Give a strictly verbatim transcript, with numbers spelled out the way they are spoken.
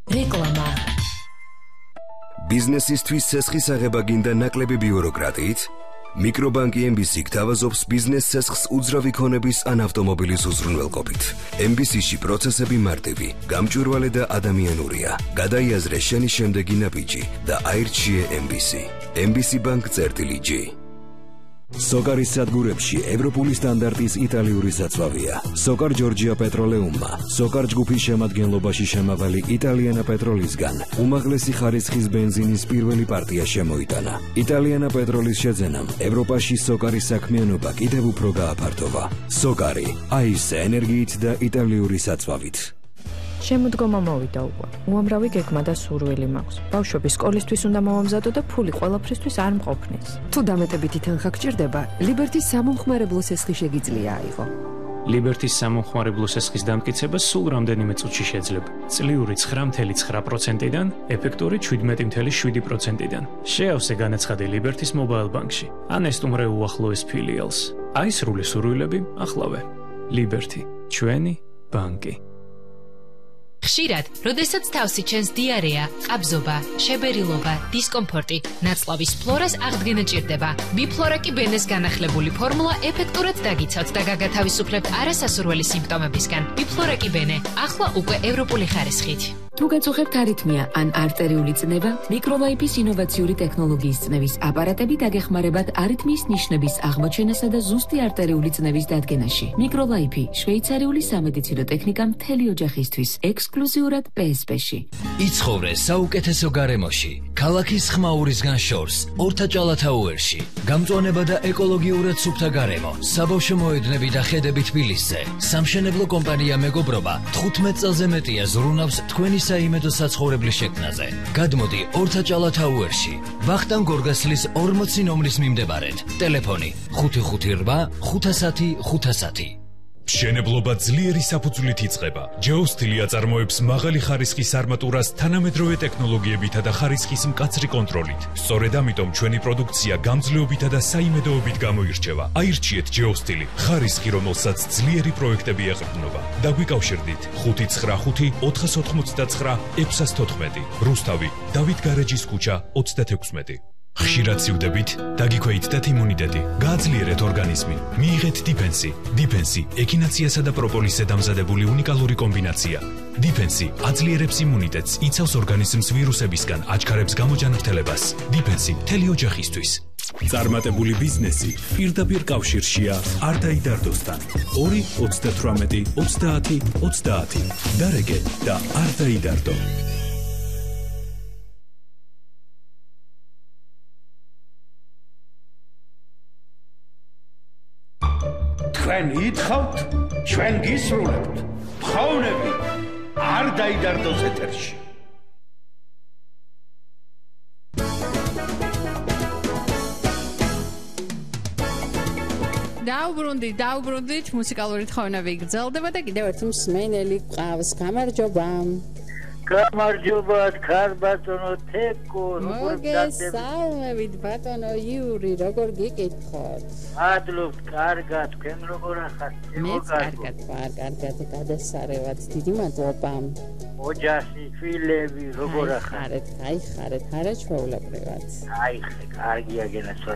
რეკლამა. ბიზნესისთვის ცესხის აღება გინდა ნაკლები ბიუროკრატიით? მიკრობანკი ემ ბი სი გთავაზობს ბიზნეს ცესხს უძრავი ქონების ან ავტომობილის უზრუნველყოფით. ემ ბი სი-ში პროცესები მარტივი, გამჭვირვალე და ადამიანურია. გადაიაზრე შენი შემდეგი ნაბიჯი და აირჩიე ემ ბი სი. ემ ბი სი ბანკ წერტილი ჯი. სოკარის სადგურებში ევროპული სტანდარტის იტალიური საწვავია. სოკარ ჯორჯია პეტროლეუმმა, სოკარ ჯგუფის შემადგენლობაში შემავალი იტალიანა პეტროლისგან უმაღლესი ხარისხის ბენზინის პირველი პარტია შემოიტანა. იტალიანა პეტროლის შეძენამ ევროპაში სოკარის საქმიანობა კიდევ უფრო გააფართოვა. სოკარი, აისე ენერგიით და იტალიური საწვავით. შემოდგომა მოვიდა უკვე. უამრავი გეგმა და სურვილი მაქვს. ბავშვები სკოლისთვის უნდა მომამზადო და ფული ყველაფრისთვის არ მყოფნის. თუ დამეტებითი თანხა გჭირდება, ლიბერტის სამომხმარებლო სესხი შეგიძლია აიღო. ლიბერტის სამომხმარებლო სესხის დამტკიცება სულ რამდენიმე წუთში შეძლება. წლიური ცხრა წუთი ცხრა პროცენტიდან, ეფექტური შვიდმეტი წუთი შვიდი პროცენტიდან. შეავსე განაცხადი ლიბერტის მობაილ ბანკში, ან ესტუმრე უახლოეს ფილიალს. აისრული სურვილები ახლავე. ლიბერტი, ჩვენი ბანკი. ხშირად, როდესაც თავსი ჩენს დიარეა, ყაბზობა, შებერილობა, დისკომფორტი, ნაწლავის ფლორას აღდგენა ჭირდება. ბიფლორაკი ბენეს განახლებული ფორმულა ეფექტურად დაგიცავთ და გაგათავისუფლებთ არასასურველი სიმპტომებისგან. ბიფლორაკი ბენე, ახლა უკვე ევროპული ხარისხით. თუ გაწუხებთ არითმია ან არტერიული წნევა, მიკროლაიფის ინოვაციური ტექნოლოგიის წნევის აპარატები დაგეხმარებათ არითმიის ნიშნების აღმოჩენასა და ზუსტი არტერიული წნევის დადგენაში. მიკროლაიფი, შვეიცარიული სამედიცინო ტექნიკა მთელი ოჯახისთვის, ექსკლუზიურად პე ეს პე-ში. იცხოვრე საუკეთესო გარემოში, ქალაქის ხმაურისგან შორს, ორთაჭალათაუერში. გამწვანება და ეკოლოგიურად სუფთა გარემო, საბავშვო მოედნები და ხედები თბილისზე. სამშენებლო კომპანია მეგობრობა თხუთმეტ წელზე მეტია ზრუნავს თქვენი საიმედო საცხოვრებლის შექმნაზე. გადმოდი ორთაჭალათაუერში, ვახტანგ გორგასლის ორმოცი ნომრის მიმდებარედ. ტელეფონი ხუთი ხუთი რვა ხუთასათი ხუთასათი. მშენებლობა ძლიერი საფუძვლით იწყება. ჯეოსტილი აწარმოებს მაღალი ხარისხის არმატურას თანამედროვე ტექნოლოგიებითა და ხარისხის მკაცრი კონტროლით. სწორედ ამიტომ ჩვენი პროდუქცია გამძლეობითა და საიმედოობით გამოირჩევა. აირჩიეთ ჯეოსტილი, ხარისხი, რომელსაც ძლიერი პროექტები ეყრდნობა. დაგვიკავშირდით ხუთი ცხრა ხუთი ოთხას ოთხმოცდათცხრა ექვსას თოთხმეტი. რუსთავი, დავით გარეჯის ქუჩა ოცდათექვსმეტი. ხშირად სივდებით, დაგიქვეითდეთ იმუნიტეტი, გააძლიერეთ ორგანიზმი, მიიღეთ დიფენსი. დიფენსი ექინაციასა და პროპოლისზე დამზადებული უნიკალური კომბინაცია. დიფენსი აძლიერებს იმუნიტეტს, იცავს ორგანიზმს ვირუსებისგან, აჩქარებს გამოჯანმრთელებას. დიფენსი მთელი ოჯახისთვის. წარმატებული ბიზნესი პირდაპირ კავშირშია არდაიდარდოსთან. ორი ოცდათვრამეტი ოცდაათი ოცდაათი. დარეგე და არდაიდარდო. თქვენ ითხოვთ, ჩვენ გისრულებთ. თხოვნები არ დაიდარდოს ეთერში. დაუბრუნდით, დაუბრუნდით, მუსიკალური თხოვნები გრძელდება და კიდევ ერთი მსმენელი გყავს. გამარჯობა. გამარჯობათ, ქარბატონო თეკო, როგორ გაგდებით? მოგესალმებით, ბატონო იური, როგორ გიკითხოთ? მადლობთ, კარგად, თქვენ როგორ ახართ? მეც კარგად ვარ, კარგად გადასარევად, დიდი მადლობა. ოჯახი, ფილები, როგორ ახართ? ხარეთ, აი ხარეთ, არა ჩვეულებრივად. აი, კარგია გენაცვალე.